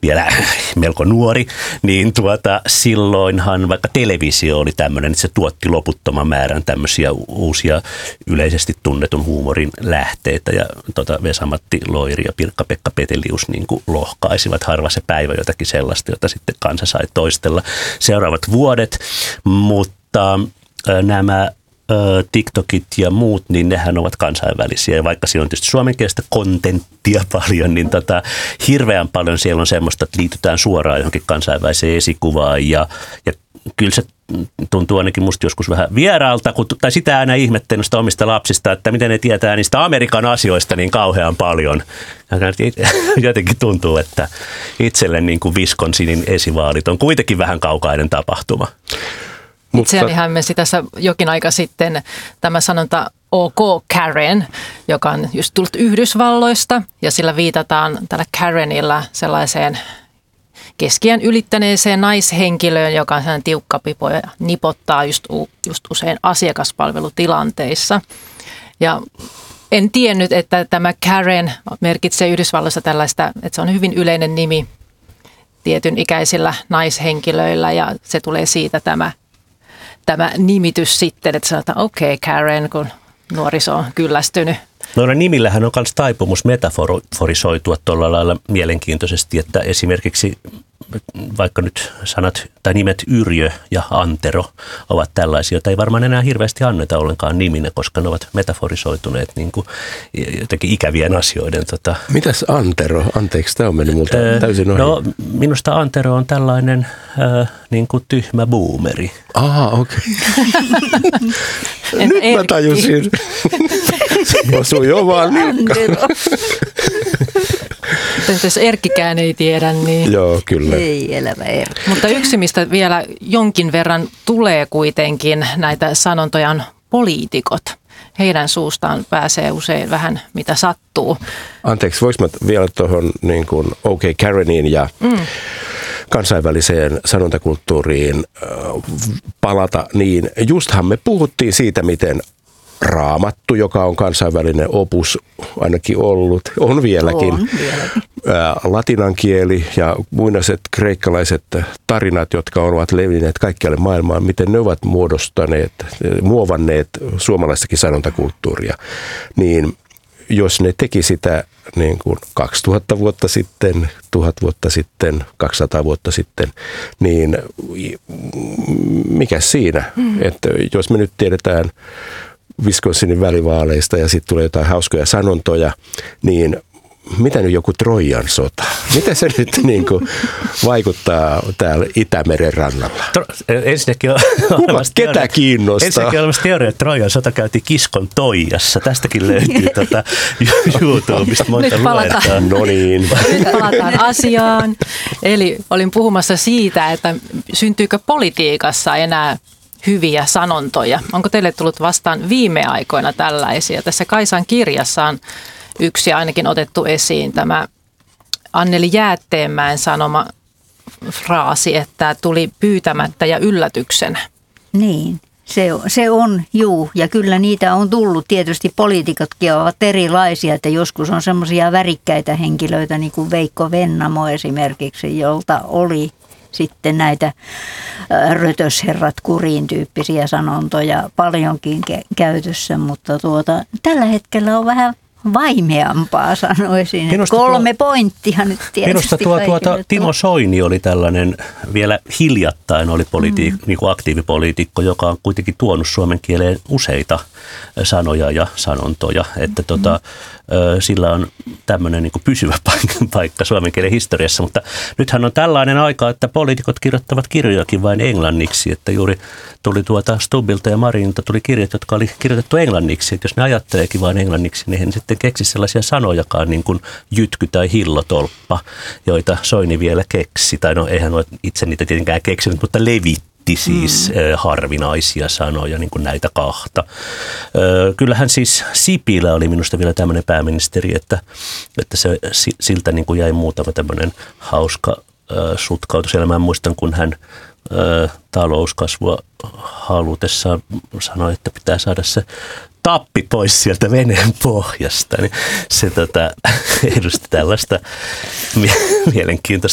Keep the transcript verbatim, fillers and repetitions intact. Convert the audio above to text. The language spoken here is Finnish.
vielä melko nuori, niin tuota, silloinhan vaikka televisio oli tämmöinen, että se tuotti loputtoman määrän tämmöisiä uusia yleisesti tunnetun huumorin lähteitä. Ja tuota, Vesa-Matti Loiri ja Pirkka-Pekka Petelius niin kuin lohkaisivat harva se päivä jotakin sellaista, jota sitten kansa sai toistella seuraavat vuodet. Mutta nämä TikTokit ja muut, niin nehän ovat kansainvälisiä. Ja vaikka siinä on tietysti suomenkielistä kontenttia paljon, niin tota, hirveän paljon siellä on semmoista, että liitytään suoraan johonkin kansainväliseen esikuvaan. Ja, ja kyllä se tuntuu ainakin musta joskus vähän vieraalta, kun, tai sitä aina ihmettänyt sitä omista lapsista, että miten ne tietää niistä Amerikan asioista niin kauhean paljon. Jotenkin tuntuu, että itselle niin kuin Wisconsinin esivaalit on kuitenkin vähän kaukainen tapahtuma. Itseänihän me tässä jokin aika sitten tämä sanonta OK Karen, joka on just tullut Yhdysvalloista ja sillä viitataan tällä Karenilla sellaiseen keskiään ylittäneeseen naishenkilöön, joka on sellainen tiukka pipo ja nipottaa just, just usein asiakaspalvelutilanteissa. Ja en tiennyt, että tämä Karen merkitsee Yhdysvalloissa tällaista, että se on hyvin yleinen nimi tietyn ikäisillä naishenkilöillä ja se tulee siitä tämä Tämä nimitys sitten, että sanotaan okei okay, Karen, kun nuoriso on kyllästynyt. Noilla nimillähän on myös taipumus metaforisoitua tuolla lailla mielenkiintoisesti, että esimerkiksi vaikka nyt sanat tai nimet Yrjö ja Antero ovat tällaisia, joita ei varmaan enää hirveästi anneta ollenkaan niminä, koska ne ovat metaforisoituneet niin kuin jotenkin ikävien asioiden. Tota. Mitäs Antero? Anteeksi, tämä on mennyt multa öö, täysin ohi. No minusta Antero on tällainen äh, niin kuin tyhmä boomeri. Aha, okei. Okay. Nyt mä tajusin. Se osui jo vaan nilkkaan. Jos Erkkikään ei tiedä, niin joo, kyllä. Ei elävä Erkki. Mutta yksi, mistä vielä jonkin verran tulee kuitenkin näitä sanontoja on poliitikot. Heidän suustaan pääsee usein vähän mitä sattuu. Anteeksi, voisi mä vielä tuohon niin kuin OK Kareniin ja mm. kansainväliseen sanontakulttuuriin palata, niin justhan me puhuttiin siitä, miten Raamattu, joka on kansainvälinen opus ainakin ollut, on vieläkin. On, vieläkin. Latinan kieli ja muinaiset kreikkalaiset tarinat, jotka ovat levinneet kaikkialle maailmaan, miten ne ovat muodostaneet, muovanneet suomalaistakin sanontakulttuuria. Niin jos ne teki sitä niin kuin kaksituhatta vuotta sitten, tuhat vuotta sitten, kaksisataa vuotta sitten, niin mikä siinä? Mm. Että jos me nyt tiedetään Wisconsinin välivaaleista ja sitten tulee jotain hauskoja sanontoja, niin mitä nyt joku Trojan sota? Mitä se nyt niin kuin vaikuttaa täällä Itämeren rannalla? Ensinnäkin on olemassa ketä teoria, kiinnostaa? Ensinnäkin on olemassa teoria, että Trojan sota käytiin Kiskon Toijassa. Tästäkin löytyy tuota YouTubesta monta luentaa. No niin. Nyt palataan asiaan. Eli olin puhumassa siitä, että syntyykö politiikassa enää hyviä sanontoja. Onko teille tullut vastaan viime aikoina tällaisia? Tässä Kaisan kirjassa on yksi ainakin otettu esiin, tämä Anneli Jäätteenmäen sanoma fraasi, että tuli pyytämättä ja yllätyksenä. Niin, se on, se on juu, ja kyllä niitä on tullut. Tietysti poliitikotkin ovat erilaisia, että joskus on semmoisia värikkäitä henkilöitä, niin kuin Veikko Vennamo esimerkiksi, jolta oli sitten näitä rötösherrat kuriin tyyppisiä sanontoja paljonkin käytössä, mutta tuota, tällä hetkellä on vähän vaimeampaa, sanoisin. Minusta Kolme tuo, pointtia nyt tietysti. Minusta tuo, tuota, Timo Soini oli tällainen, vielä hiljattain oli politi- mm. niin kuin aktiivipoliitikko, joka on kuitenkin tuonut suomen kieleen useita sanoja ja sanontoja, että mm. tota, sillä on tämmöinen niin kuin pysyvä paikka suomen kielen historiassa, mutta nythän on tällainen aika, että poliitikot kirjoittavat kirjojakin vain englanniksi, että juuri tuli tuota Stubbilta ja Marinilta tuli kirjat, jotka oli kirjoitettu englanniksi, että jos ne ajatteleekin vain englanniksi, niin he sitten keksi sellaisia sanojakaan niin kuin jytky tai hillotolppa, joita Soini vielä keksi, tai no eihän ole itse niitä tietenkään keksinyt, mutta levitti siis mm. harvinaisia sanoja, niin kuin näitä kahta. Kyllähän siis Sipilä oli minusta vielä tämmöinen pääministeri, että, että se, siltä niin kuin jäi muutama tämmöinen hauska sutkautus elämään. Muistan, kun hän talouskasvua halutessaan sanoi, että pitää saada se tappi pois sieltä veneen pohjasta. Niin se tota, edusti tällaista mielenkiintoista